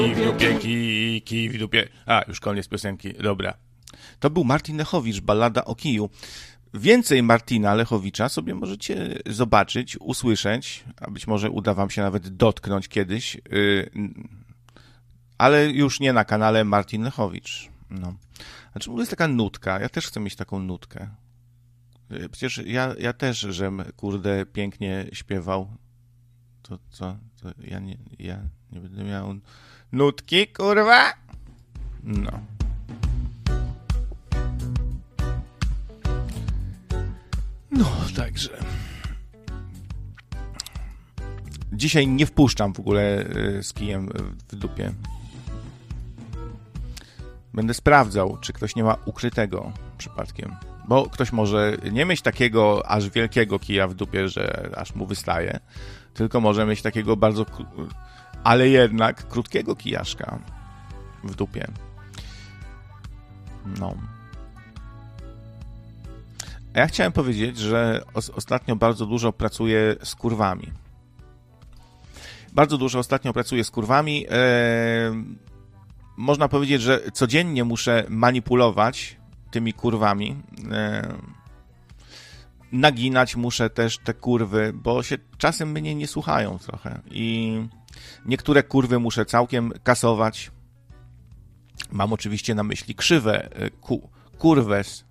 Kij w dupie, kij w dupie. A, już koniec piosenki, dobra. To był Martin Lechowicz, ballada o kiju. Więcej Martina Lechowicza sobie możecie zobaczyć, usłyszeć, a być może uda wam się nawet dotknąć kiedyś, ale już nie na kanale Martin Lechowicz. No. Znaczy, to jest taka nutka, ja też chcę mieć taką nutkę. Przecież ja też, żem, kurde, pięknie śpiewał. To ja nie będę miał nutki, kurwa? No. No, także. Dzisiaj nie wpuszczam w ogóle z kijem w dupie. Będę sprawdzał, czy ktoś nie ma ukrytego przypadkiem. Bo ktoś może nie mieć takiego aż wielkiego kija w dupie, że aż mu wystaje, tylko może mieć takiego bardzo, ale jednak krótkiego kijaszka w dupie. No. A ja chciałem powiedzieć, że ostatnio bardzo dużo pracuję z kurwami. Bardzo dużo ostatnio pracuję z kurwami. Można powiedzieć, że codziennie muszę manipulować tymi kurwami. Naginać muszę też te kurwy, bo się czasem mnie nie słuchają trochę. I niektóre kurwy muszę całkiem kasować. Mam oczywiście na myśli krzywe kurwes,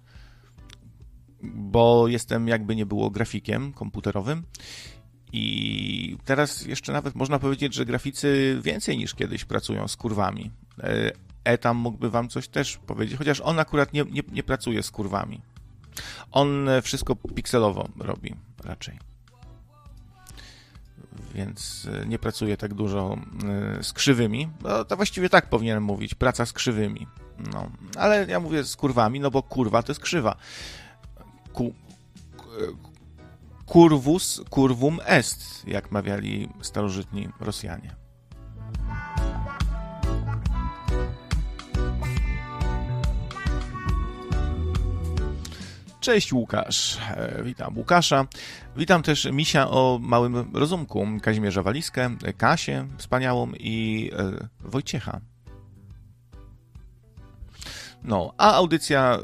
bo jestem, jakby nie było, grafikiem komputerowym. I teraz jeszcze nawet można powiedzieć, że graficy więcej niż kiedyś pracują z kurwami. Tam mógłby wam coś też powiedzieć, chociaż on akurat nie pracuje z kurwami. On wszystko pikselowo robi raczej. Więc nie pracuje tak dużo z krzywymi. No, to właściwie tak powinienem mówić, praca z krzywymi. No, ale ja mówię z kurwami, no bo kurwa to jest krzywa. Curvus curvum est, jak mawiali starożytni Rosjanie. Cześć Łukasz, witam Łukasza, witam też Misia o małym rozumku, Kazimierza Waliskę, Kasię wspaniałą i Wojciecha. No, a audycja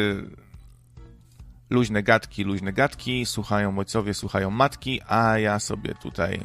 luźne gadki, słuchają ojcowie, słuchają matki, a ja sobie tutaj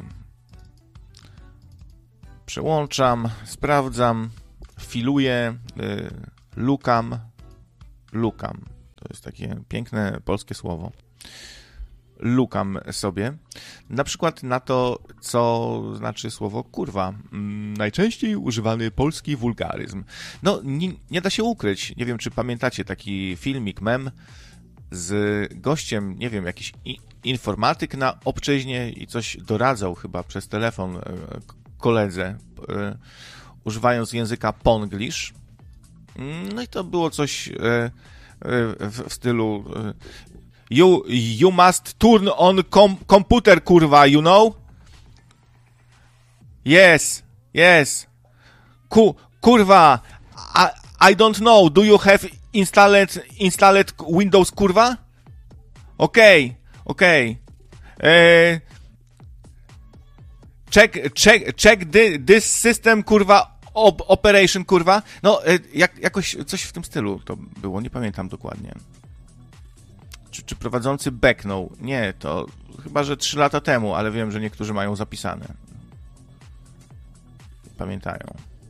przełączam, sprawdzam, filuję, lukam. To jest takie piękne polskie słowo. Lukam sobie. Na przykład na to, co znaczy słowo kurwa. Najczęściej używany polski wulgaryzm. No, nie da się ukryć. Nie wiem, czy pamiętacie taki filmik, mem z gościem, nie wiem, jakiś informatyk na obczyźnie i coś doradzał chyba przez telefon koledze, używając języka ponglish. No i to było coś w stylu you must turn on computer, kurwa, you know? Yes. Kurwa, I don't know, do you have installed Windows, kurwa? Okay. Check this system, kurwa, operation, kurwa. No, jakoś coś w tym stylu to było, nie pamiętam dokładnie. Czy prowadzący beknął? Nie, to chyba, że 3 lata temu, ale wiem, że niektórzy mają zapisane. Pamiętają.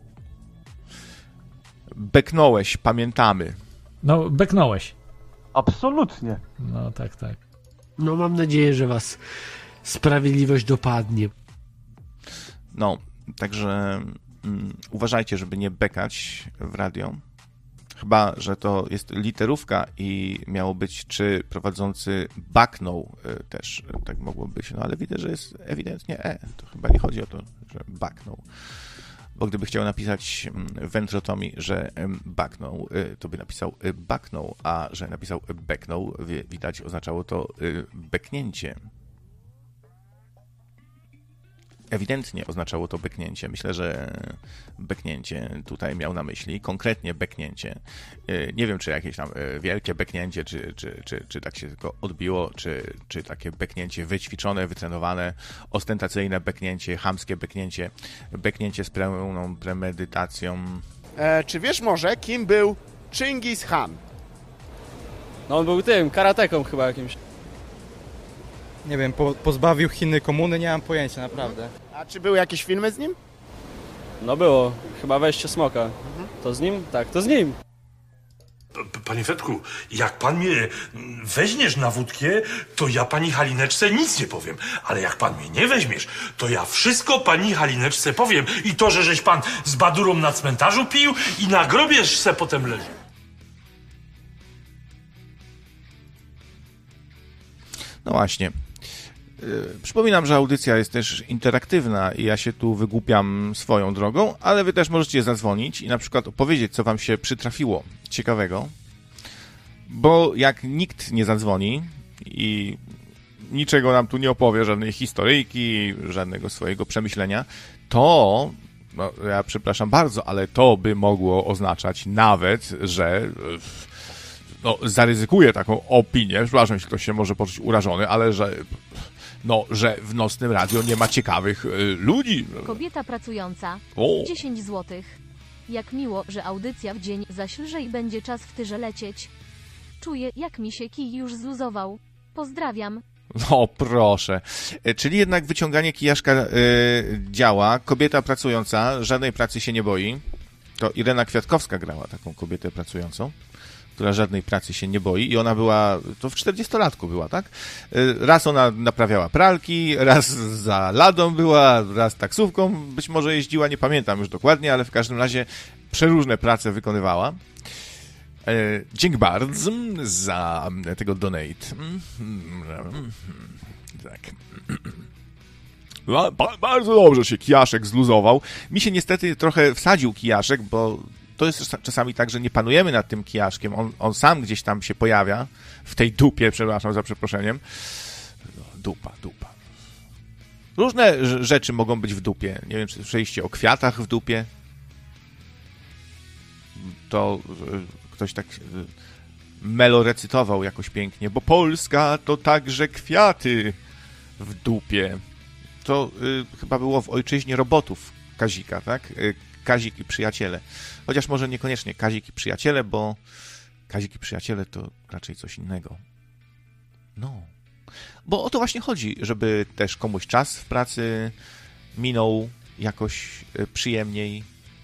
Beknąłeś, pamiętamy. No, beknąłeś. Absolutnie. No, tak. No, mam nadzieję, że was sprawiedliwość dopadnie. No, także uważajcie, żeby nie bekać w radio. Chyba, że to jest literówka i miało być, czy prowadzący baknął też, tak mogło być. No, ale widzę, że jest ewidentnie To chyba nie chodzi o to, że baknął. Bo gdyby chciał napisać Ventrotomi, że baknął, to by napisał baknął, a że napisał beknął, widać, oznaczało to beknięcie. ewidentnie oznaczało to beknięcie. Myślę, że beknięcie tutaj miał na myśli, konkretnie beknięcie. Nie wiem, czy jakieś tam wielkie beknięcie, czy tak się tylko odbiło, czy takie beknięcie wyćwiczone, wytrenowane, ostentacyjne beknięcie, chamskie beknięcie z pełną premedytacją. Czy wiesz może, kim był Chingis Khan? No on był tym, karateką chyba jakimś. Nie wiem, pozbawił Chiny komuny, nie mam pojęcia, naprawdę. A czy były jakieś filmy z nim? No było, chyba Wejście Smoka. To z nim? Tak, to z nim. Panie Fetku, jak pan mnie weźmiesz na wódkę, to ja pani Halineczce nic nie powiem. Ale jak pan mnie nie weźmiesz, to ja wszystko pani Halineczce powiem. I to, żeś pan z Badurą na cmentarzu pił i na grobie se potem leży. No właśnie. Przypominam, że audycja jest też interaktywna i ja się tu wygłupiam swoją drogą, ale wy też możecie zadzwonić i na przykład opowiedzieć, co wam się przytrafiło ciekawego, bo jak nikt nie zadzwoni i niczego nam tu nie opowie, żadnej historyjki, żadnego swojego przemyślenia, to, no, ja przepraszam bardzo, ale to by mogło oznaczać nawet, że zaryzykuję taką opinię, przepraszam, jeśli ktoś się może poczuć urażony, ale że w nocnym radio nie ma ciekawych ludzi. Kobieta pracująca. 10 zł. Jak miło, że audycja w dzień, zaś lżej będzie czas w tyrze lecieć. Czuję, jak mi się kij już zluzował. Pozdrawiam. No proszę. Czyli jednak wyciąganie kijaszka działa. Kobieta pracująca, żadnej pracy się nie boi. To Irena Kwiatkowska grała taką kobietę pracującą, która żadnej pracy się nie boi i ona była, to w 40-latku była, tak? Raz ona naprawiała pralki, raz za ladą była, raz taksówką być może jeździła, nie pamiętam już dokładnie, ale w każdym razie przeróżne prace wykonywała. Dzięki bardzo za tego donate. Tak. Bardzo dobrze się kijaszek zluzował. Mi się niestety trochę wsadził kijaszek, bo to jest czasami tak, że nie panujemy nad tym kijaszkiem. On sam gdzieś tam się pojawia w tej dupie, przepraszam za przeproszeniem. Dupa. Różne rzeczy mogą być w dupie. Nie wiem, czy słyszeliście o kwiatach w dupie. To ktoś tak melorecytował jakoś pięknie, bo Polska to także kwiaty w dupie. To chyba było w Ojczyźnie robotów Kazika, tak? Kazik i przyjaciele. Chociaż może niekoniecznie Kazik i przyjaciele, bo Kazik i przyjaciele to raczej coś innego. No. Bo o to właśnie chodzi, żeby też komuś czas w pracy minął jakoś przyjemniej,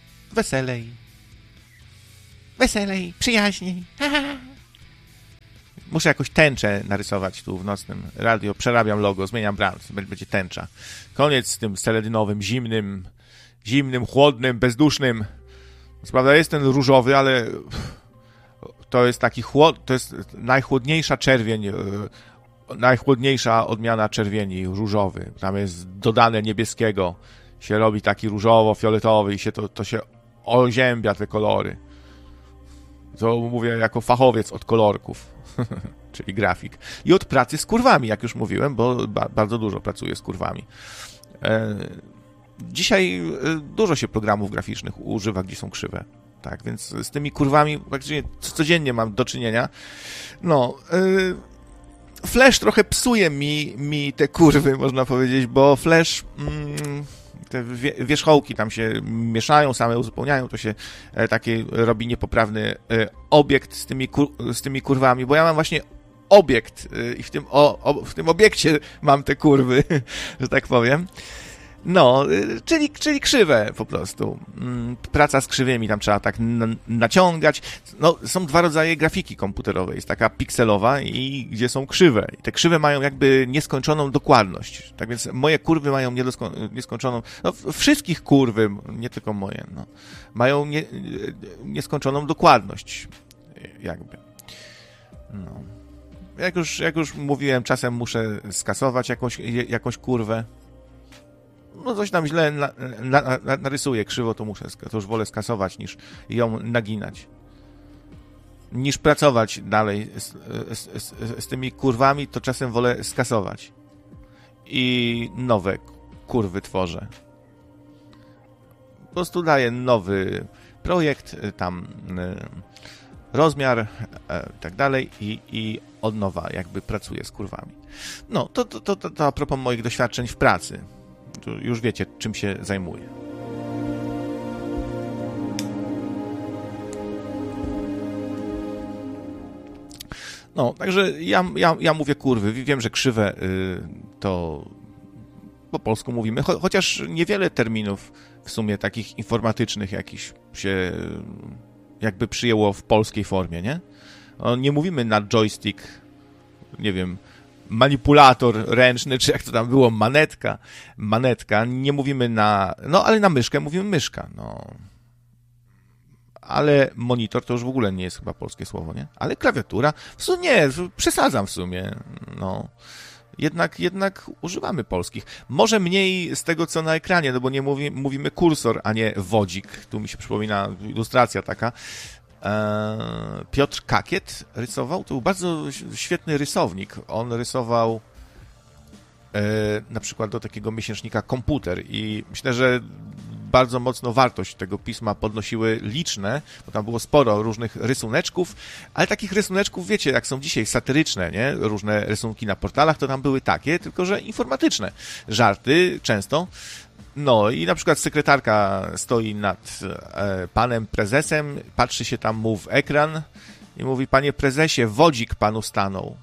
weselej, przyjaźniej. Muszę jakoś tęczę narysować tu w nocnym radio. Przerabiam logo, zmieniam brand. Będzie tęcza. Koniec z tym seledynowym, zimnym, chłodnym, bezdusznym. Co prawda jest ten różowy, ale to jest taki to jest najchłodniejsza czerwień, najchłodniejsza odmiana czerwieni, różowy. Tam jest dodane niebieskiego. Się robi taki różowo-fioletowy i się to się oziębia te kolory. To mówię jako fachowiec od kolorków, czyli grafik. I od pracy z kurwami, jak już mówiłem, bo bardzo dużo pracuję z kurwami. Dzisiaj dużo się programów graficznych używa, gdzie są krzywe. Tak, więc z tymi kurwami praktycznie codziennie mam do czynienia. No, Flash trochę psuje mi te kurwy, można powiedzieć, bo Flash... te wierzchołki tam się mieszają, same uzupełniają, to się taki robi niepoprawny obiekt z tymi kurwami, bo ja mam właśnie obiekt i w tym obiekcie mam te kurwy, że tak powiem. No, czyli krzywe po prostu. Praca z krzywymi, tam trzeba tak naciągać. No, są dwa rodzaje grafiki komputerowej. Jest taka pikselowa i gdzie są krzywe. I te krzywe mają jakby nieskończoną dokładność. Tak więc moje kurwy mają nieskończoną... No, wszystkich kurwy, nie tylko moje, no, mają nieskończoną dokładność. Jakby. No. Jak już mówiłem, czasem muszę skasować jakąś kurwę. No coś tam źle narysuję krzywo, to już wolę skasować niż ją naginać. Niż pracować dalej z tymi kurwami, to czasem wolę skasować. I nowe kurwy tworzę. Po prostu daję nowy projekt, tam rozmiar i tak dalej i od nowa jakby pracuję z kurwami. No, to a propos moich doświadczeń w pracy. Tu już wiecie, czym się zajmuję. No, także ja mówię kurwy. Wiem, że krzywe to po polsku mówimy, chociaż niewiele terminów w sumie takich informatycznych jakichś się jakby przyjęło w polskiej formie, nie? Nie mówimy na joystick, nie wiem, manipulator ręczny, czy jak to tam było, manetka, nie mówimy na, no ale na myszkę mówimy myszka, no. Ale monitor to już w ogóle nie jest chyba polskie słowo, nie? Ale klawiatura, w sumie nie, przesadzam w sumie, no. Jednak używamy polskich. Może mniej z tego, co na ekranie, no bo nie mówimy kursor, a nie wodzik. Tu mi się przypomina ilustracja taka. Piotr Kakiet rysował. To był bardzo świetny rysownik. On rysował na przykład do takiego miesięcznika Komputer i myślę, że bardzo mocno wartość tego pisma podnosiły liczne, bo tam było sporo różnych rysuneczków, ale takich rysuneczków, wiecie, jak są dzisiaj satyryczne, nie? Różne rysunki na portalach, to tam były takie, tylko że informatyczne. Żarty często. No i na przykład sekretarka stoi nad panem prezesem, patrzy się tam mu w ekran i mówi: panie prezesie, wodzik panu stanął.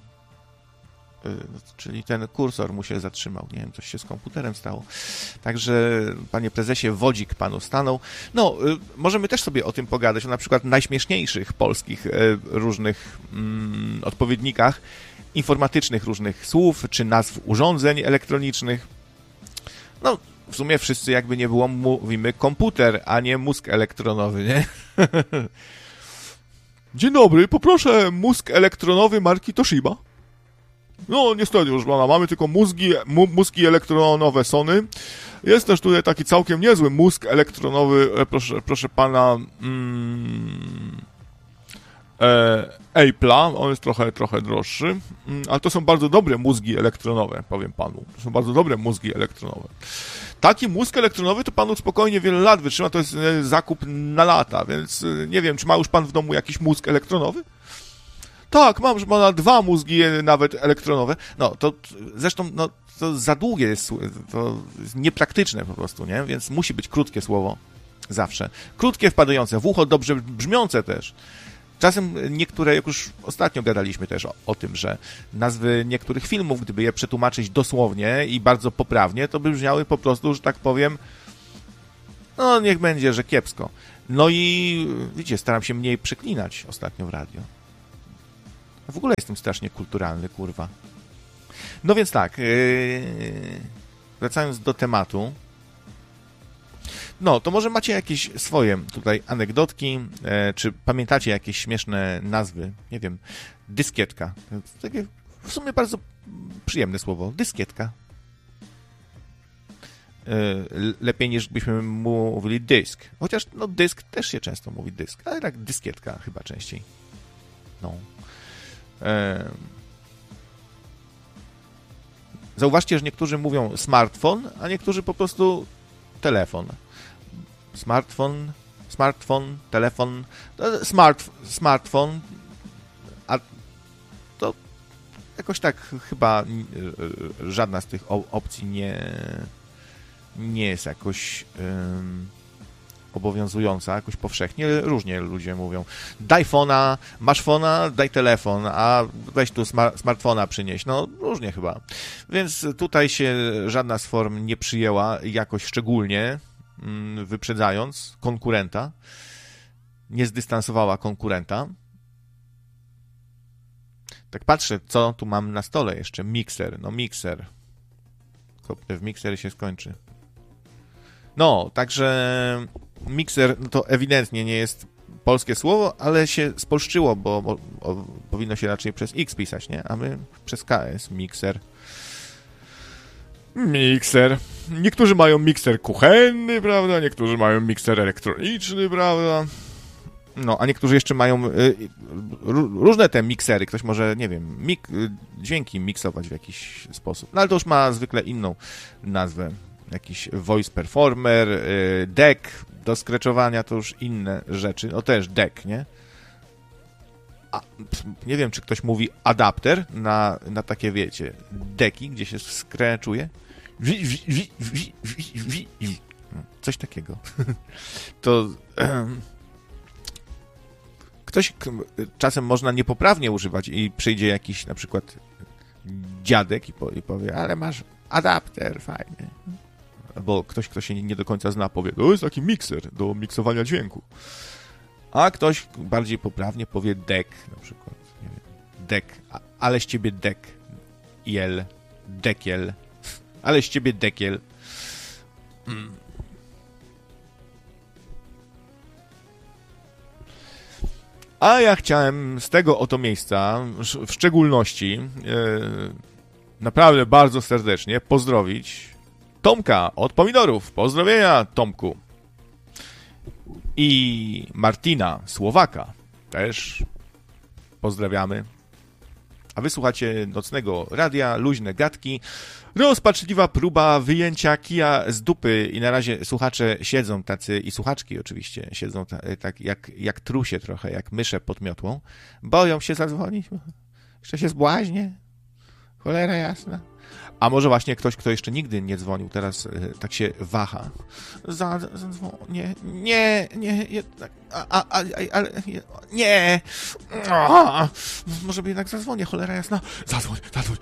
Czyli ten kursor mu się zatrzymał. Nie wiem, coś się z komputerem stało. Także, panie prezesie, wodzik panu stanął. No, możemy też sobie o tym pogadać, o na przykład najśmieszniejszych polskich różnych odpowiednikach informatycznych różnych słów, czy nazw urządzeń elektronicznych. No, w sumie wszyscy, jakby nie było, mówimy komputer, a nie mózg elektronowy, nie? Dzień dobry, poproszę mózg elektronowy marki Toshiba. No, niestety, już pana, mamy tylko mózgi elektronowe Sony. Jest też tutaj taki całkiem niezły mózg elektronowy, proszę pana, Apple'a. On jest trochę droższy, ale to są bardzo dobre mózgi elektronowe, powiem panu. To są bardzo dobre mózgi elektronowe. Taki mózg elektronowy to panu spokojnie wiele lat wytrzyma, to jest zakup na lata, więc nie wiem, czy ma już pan w domu jakiś mózg elektronowy? Tak, mam, że ma 2 mózgi nawet elektronowe. No, to zresztą, no, to za długie jest, to jest niepraktyczne po prostu, nie? Więc musi być krótkie słowo. Zawsze. Krótkie, wpadające w ucho, dobrze brzmiące też. Czasem niektóre, jak już ostatnio gadaliśmy też o tym, że nazwy niektórych filmów, gdyby je przetłumaczyć dosłownie i bardzo poprawnie, to by brzmiały po prostu, że tak powiem, no niech będzie, że kiepsko. No i widzicie, staram się mniej przeklinać ostatnio w radio. W ogóle jestem strasznie kulturalny, kurwa. No więc tak, wracając do tematu, no to może macie jakieś swoje tutaj anegdotki, czy pamiętacie jakieś śmieszne nazwy, nie wiem, dyskietka. To takie w sumie bardzo przyjemne słowo, dyskietka. Lepiej niż byśmy mówili dysk. Chociaż no dysk też się często mówi dysk, ale tak dyskietka chyba częściej. No. Zauważcie, że niektórzy mówią smartfon, a niektórzy po prostu telefon. Smartfon, telefon, smartfon, a to jakoś tak chyba żadna z tych opcji nie jest jakoś obowiązująca, jakoś powszechnie. Różnie ludzie mówią. Daj fona, masz fona, daj telefon, a weź tu smartfona przynieś. No, różnie chyba. Więc tutaj się żadna z form nie przyjęła jakoś szczególnie, wyprzedzając konkurenta. Nie zdystansowała konkurenta. Tak patrzę, co tu mam na stole jeszcze. Mikser. No, mikser. Kopnę w mikser i się skończy. No, także mikser no to ewidentnie nie jest polskie słowo, ale się spolszczyło, bo powinno się raczej przez X pisać, nie? A my przez KS. Mikser. Mikser. Niektórzy mają mikser kuchenny, prawda? Niektórzy mają mikser elektroniczny, prawda? No, a niektórzy jeszcze mają różne te miksery. Ktoś może, nie wiem, dźwięki miksować w jakiś sposób. No, ale to już ma zwykle inną nazwę. jakiś voice performer, deck do skreczowania, to już inne rzeczy, no też deck, nie? Nie wiem, czy ktoś mówi adapter na takie, wiecie, deki, gdzie się skreczuje. Coś takiego. To ktoś czasem można niepoprawnie używać i przyjdzie jakiś na przykład dziadek i powie, ale masz adapter, fajny. Albo ktoś, kto się nie do końca zna, powie, to jest taki mikser do miksowania dźwięku. A ktoś bardziej poprawnie powie deck na przykład. Nie wiem, deck, ale z ciebie deck. Dekiel. Ale z ciebie dekiel. A ja chciałem z tego oto miejsca, w szczególności, naprawdę bardzo serdecznie pozdrowić Tomka od Pomidorów. Pozdrowienia, Tomku. I Martina, Słowaka, też pozdrawiamy. A wysłuchacie Nocnego Radia, luźne gadki, rozpaczliwa próba wyjęcia kija z dupy i na razie słuchacze siedzą tacy, i słuchaczki oczywiście, siedzą tak jak trusie trochę, jak mysze pod miotłą. Boją się zadzwonić, jeszcze się zbłaźnie, cholera jasna. A może właśnie ktoś, kto jeszcze nigdy nie dzwonił, teraz tak się waha. Zadzwonię. Nie, jednak. Ale nie. Może by jednak zadzwonię, cholera jasna. Zadzwoń.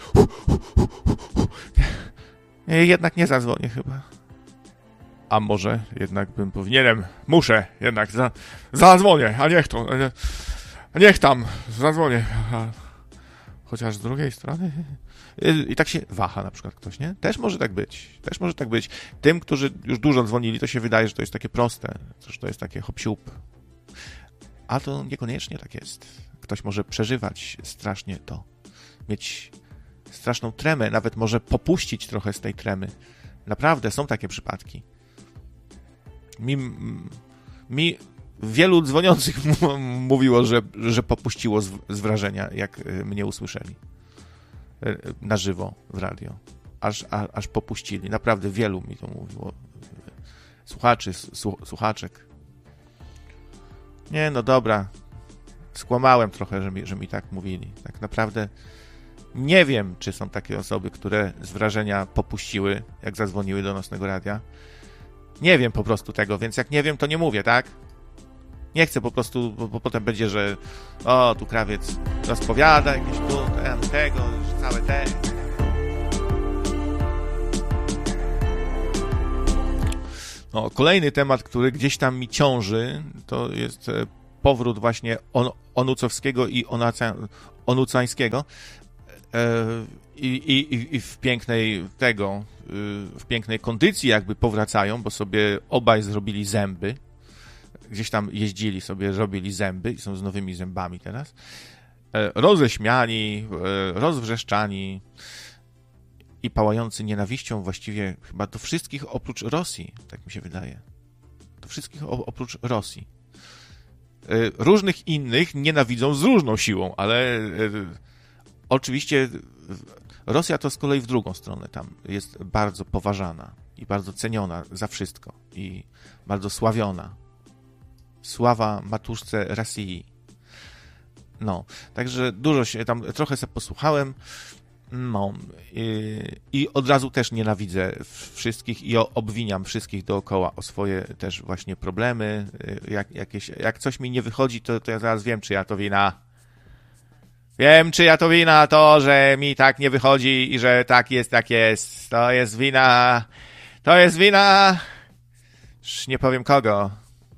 Nie, jednak nie zadzwonię chyba. A może jednak bym powinienem, muszę jednak zadzwonię, a niech tam zadzwonię. Chociaż z drugiej strony... I tak się waha na przykład ktoś, nie? Też może tak być. Tym, którzy już dużo dzwonili, to się wydaje, że to jest takie proste, że to jest takie hop-siup. A to niekoniecznie tak jest. Ktoś może przeżywać strasznie to. Mieć straszną tremę, nawet może popuścić trochę z tej tremy. Naprawdę, są takie przypadki. Mi wielu dzwoniących mówiło, że popuściło z wrażenia, jak mnie usłyszeli. Na żywo w radio. Aż popuścili. Naprawdę wielu mi to mówiło. Słuchaczy, słuchaczek. Nie, no dobra. Skłamałem trochę, że mi tak mówili. Tak naprawdę nie wiem, czy są takie osoby, które z wrażenia popuściły, jak zadzwoniły do Nocnego Radia. Nie wiem po prostu tego, więc jak nie wiem, to nie mówię, tak? Nie chcę po prostu, bo potem będzie, że tu krawiec rozpowiada jakieś tu, tego, całe te. Kolejny temat, który gdzieś tam mi ciąży, to jest powrót właśnie Onucowskiego i Onucańskiego i w pięknej kondycji jakby powracają, bo sobie obaj zrobili zęby. Gdzieś tam jeździli sobie, robili zęby i są z nowymi zębami teraz. Roześmiani, rozwrzeszczani i pałający nienawiścią właściwie chyba do wszystkich oprócz Rosji, tak mi się wydaje. Do wszystkich oprócz Rosji. Różnych innych nienawidzą z różną siłą, ale oczywiście Rosja to z kolei w drugą stronę tam jest bardzo poważana i bardzo ceniona za wszystko i bardzo sławiona. Sława matuszce Rosji. Także dużo się tam, trochę sobie posłuchałem, i od razu też nienawidzę wszystkich i obwiniam wszystkich dookoła o swoje też właśnie problemy. Jak coś mi nie wychodzi, to ja zaraz wiem, czyja to wina. Wiem, czyja to wina, to, że mi tak nie wychodzi i że tak jest, jak jest. To jest wina... Już nie powiem kogo.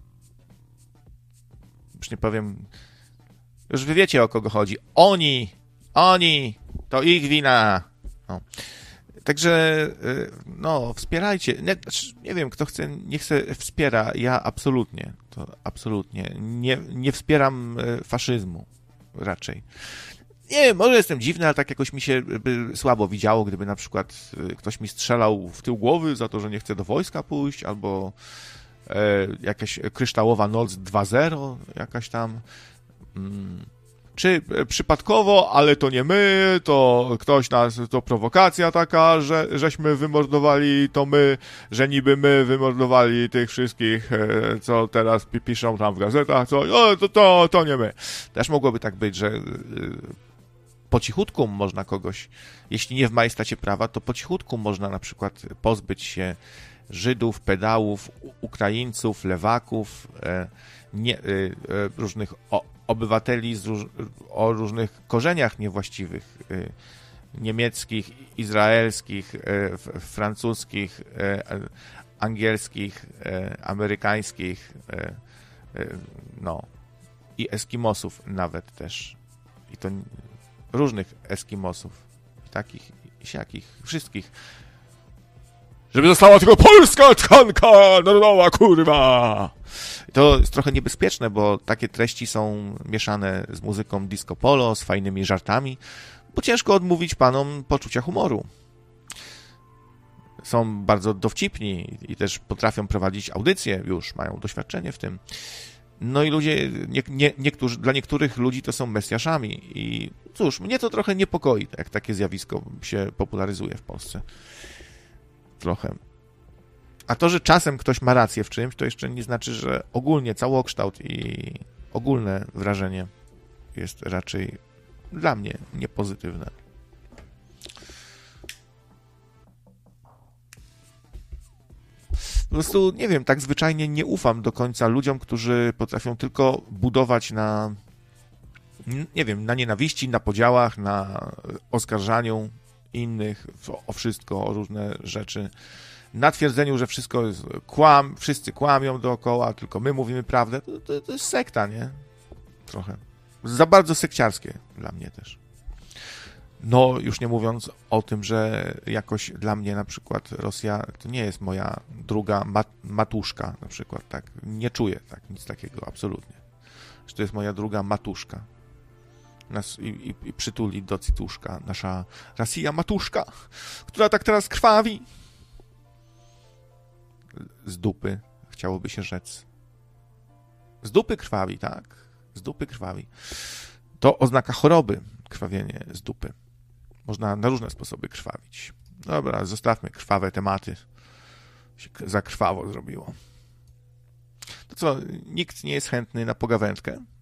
Już nie powiem... Już wy wiecie, o kogo chodzi. Oni, to ich wina. Także, wspierajcie. Nie wiem, kto chce, niech se wspiera. Ja absolutnie. Nie wspieram faszyzmu raczej. Nie wiem, może jestem dziwny, ale tak jakoś mi się by słabo widziało, gdyby na przykład ktoś mi strzelał w tył głowy za to, że nie chce do wojska pójść, albo jakaś kryształowa noc 2.0, jakaś tam... czy przypadkowo, ale to nie my, to ktoś nas, to prowokacja taka, żeśmy wymordowali, to my, że niby my wymordowali tych wszystkich, co teraz piszą tam w gazetach, to nie my. Też mogłoby tak być, że po cichutku można kogoś, jeśli nie w majestacie prawa, to po cichutku można na przykład pozbyć się Żydów, pedałów, Ukraińców, lewaków, różnych obywateli o różnych korzeniach niewłaściwych, niemieckich, izraelskich, francuskich, angielskich, amerykańskich, no i Eskimosów nawet też. I to różnych Eskimosów, takich i siakich, wszystkich. Żeby została tylko polska tkanka narodowa, kurwa! To jest trochę niebezpieczne, bo takie treści są mieszane z muzyką disco polo, z fajnymi żartami, bo ciężko odmówić panom poczucia humoru. Są bardzo dowcipni i też potrafią prowadzić audycje, już mają doświadczenie w tym. No i ludzie, dla niektórych ludzi to są mesjaszami i cóż, mnie to trochę niepokoi, jak takie zjawisko się popularyzuje w Polsce. Trochę. A to, że czasem ktoś ma rację w czymś, to jeszcze nie znaczy, że ogólnie całokształt i ogólne wrażenie jest raczej dla mnie niepozytywne. Po prostu, nie wiem, tak zwyczajnie nie ufam do końca ludziom, którzy potrafią tylko budować na, nie wiem, na nienawiści, na podziałach, na oskarżaniu innych o wszystko, o różne rzeczy, na twierdzeniu, że wszystko jest wszyscy kłamią dookoła, tylko my mówimy prawdę. To jest sekta, nie? Trochę. Za bardzo sekciarskie dla mnie też. No, już nie mówiąc o tym, że jakoś dla mnie na przykład Rosja to nie jest moja druga matuszka na przykład, tak? Nie czuję tak, nic takiego, absolutnie. Że to jest moja druga matuszka. I przytuli do cytuszka nasza Rosja matuszka, która tak teraz krwawi. Z dupy, chciałoby się rzec. Z dupy krwawi, tak? Z dupy krwawi. To oznaka choroby, krwawienie z dupy. Można na różne sposoby krwawić. Dobra, zostawmy krwawe tematy. Się za krwawo zrobiło. To co, nikt nie jest chętny na pogawędkę?